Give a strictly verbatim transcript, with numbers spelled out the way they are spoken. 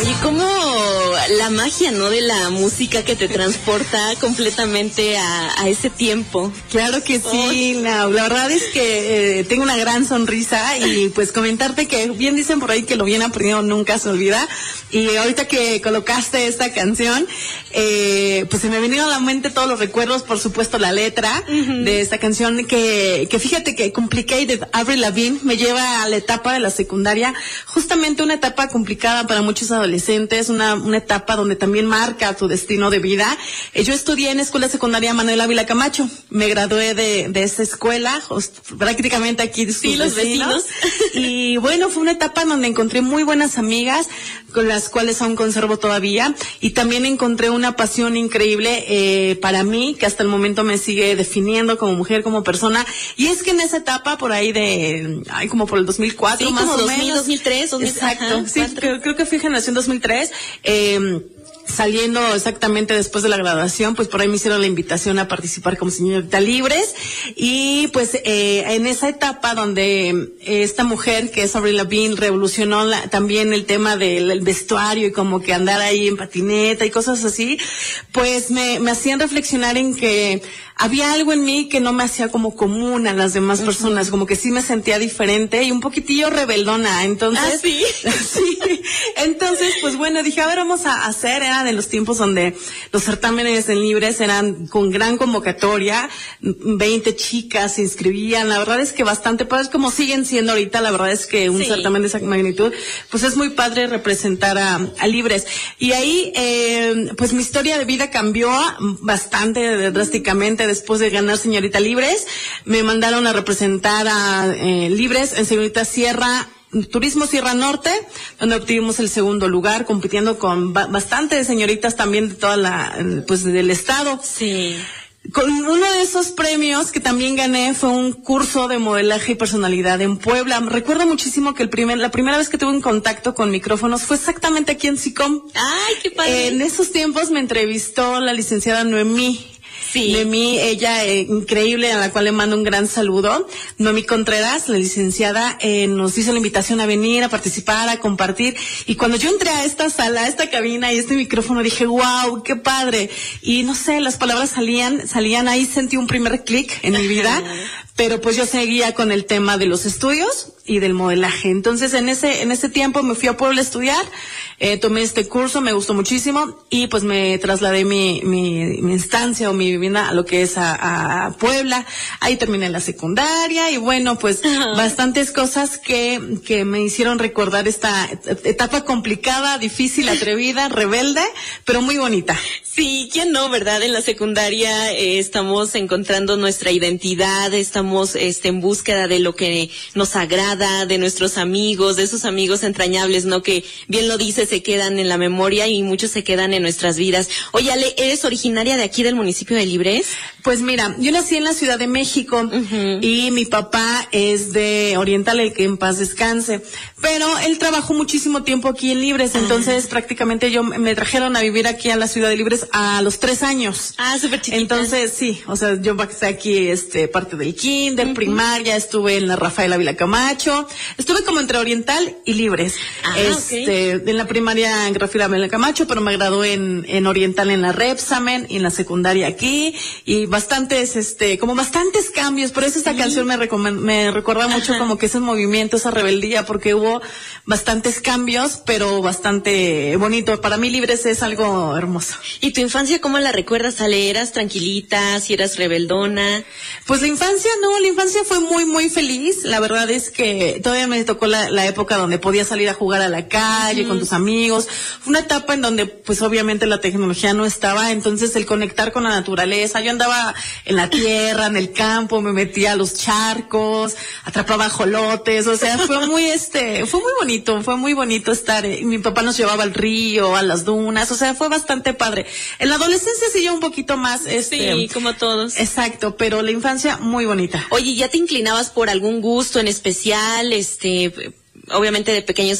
Oye, como la magia, ¿no? De la música que te transporta completamente a, a ese tiempo. Claro que sí, oh. la, la verdad es que eh, tengo una gran sonrisa y pues comentarte que bien dicen por ahí que lo bien aprendido nunca se olvida. Y ahorita que colocaste esta canción, eh, pues se me vinieron a la mente todos los recuerdos, por supuesto la letra uh-huh. de esta canción que, que fíjate que Complicated, Avril Lavigne, me lleva a la etapa de la secundaria, justamente una etapa complicada para muchos adolescentes, una, una etapa donde también marca tu destino de vida. Eh, yo estudié en Escuela Secundaria Manuel Ávila Camacho, me gradué de, de esa escuela, host, prácticamente aquí de sus sí, los vecinos. vecinos. Y bueno, fue una etapa donde encontré muy buenas amigas, con las cuales aún conservo todavía, y también encontré una pasión increíble eh, para mí, que hasta el momento me sigue definiendo como mujer, como persona, y es que en esa etapa por ahí de, ay, como por el dos mil cuatro, sí, más como o dos mil, menos. dos mil tres, dos mil, exacto, ajá, sí, creo, creo que fui generación dos mil tres, eh, saliendo exactamente después de la graduación, pues por ahí me hicieron la invitación a participar como señorita Libres, y pues eh, en esa etapa donde eh, esta mujer que es Avril Lavigne revolucionó la, también el tema del el vestuario y como que andar ahí en patineta y cosas así, pues me, me hacían reflexionar en que había algo en mí que no me hacía como común a las demás uh-huh. personas, como que sí me sentía diferente y un poquitillo rebeldona, entonces ¿ah, sí? sí, entonces pues bueno, dije, a ver, vamos a hacer, era de los tiempos donde los certámenes en Libres eran con gran convocatoria, veinte chicas se inscribían, la verdad es que bastante padres, como siguen siendo ahorita, la verdad es que un sí. certamen de esa magnitud, pues es muy padre representar a, a Libres, y ahí eh, pues mi historia de vida cambió bastante drásticamente. Después de ganar Señorita Libres, me mandaron a representar a eh, Libres en Señorita Sierra, Turismo Sierra Norte, donde obtuvimos el segundo lugar, compitiendo con ba- bastantes señoritas también de toda la, pues del estado. Sí. Con uno de esos premios que también gané fue un curso de modelaje y personalidad en Puebla. Recuerdo muchísimo que el primer, la primera vez que tuve un contacto con micrófonos fue exactamente aquí en SICOM. ¡Ay, qué padre! En esos tiempos me entrevistó la licenciada Noemí. Sí. Noemí, ella eh, increíble, a la cual le mando un gran saludo. Noemí Contreras, la licenciada, eh, nos hizo la invitación a venir, a participar, a compartir. Y cuando yo entré a esta sala, a esta cabina y este micrófono, dije, wow, qué padre. Y no sé, las palabras salían, salían ahí, sentí un primer clic en mi vida. Pero pues yo seguía con el tema de los estudios y del modelaje. Entonces en ese en ese tiempo me fui a Puebla a estudiar, eh, tomé este curso, me gustó muchísimo y pues me trasladé mi mi, mi instancia o mi vivienda a lo que es a, a Puebla. Ahí terminé la secundaria y bueno, pues uh-huh. bastantes cosas que que me hicieron recordar esta etapa complicada, difícil, atrevida, rebelde, pero muy bonita. Sí, ¿quién no, verdad? En la secundaria eh, estamos encontrando nuestra identidad, estamos este, en búsqueda de lo que nos agrada, de nuestros amigos, de esos amigos entrañables, ¿no? Que bien lo dice, se quedan en la memoria y muchos se quedan en nuestras vidas. Oye, Ale, ¿eres originaria de aquí del municipio de Libres? Pues mira, yo nací en la Ciudad de México uh-huh. y mi papá es de Oriental, el que en paz descanse, pero él trabajó muchísimo tiempo aquí en Libres, uh-huh. entonces prácticamente yo me trajeron a vivir aquí a la Ciudad de Libres a los tres años. Ah, súper chiquita. Entonces, sí, o sea, yo pasé aquí, este, parte del kinder, uh-huh. primaria, estuve en la Rafael Ávila Camacho, estuve como entre Oriental y Libres. Ah, este, okay. En la primaria en Rafael Ávila Camacho, pero me gradué en, en Oriental en la Repsamen, y en la secundaria aquí, y bastantes, este, como bastantes cambios, por eso esta sí. canción me recom- me recuerda mucho Ajá. como que ese movimiento, esa rebeldía, porque hubo bastantes cambios, pero bastante bonito. Para mí Libres es algo hermoso. ¿Y tu infancia cómo la recuerdas, Ale? ¿Eras tranquilita? ¿Si eras rebeldona? Pues la infancia, no, la infancia fue muy, muy feliz. La verdad es que todavía me tocó la, la época donde podías salir a jugar a la calle, uh-huh. con tus amigos. Fue una etapa en donde, pues obviamente la tecnología no estaba, entonces el conectar con la naturaleza. Yo andaba en la tierra, en el campo, me metía a los charcos, atrapaba ajolotes, o sea, fue muy, este, fue muy bonito, fue muy bonito estar. Eh, mi papá nos llevaba al río, a las dunas, o sea, fue bastante padre. En la adolescencia sí yo un poquito más, este. Sí, como todos. Exacto, pero la infancia muy bonita. Oye, ¿ya te inclinabas por algún gusto en especial, este, obviamente de pequeños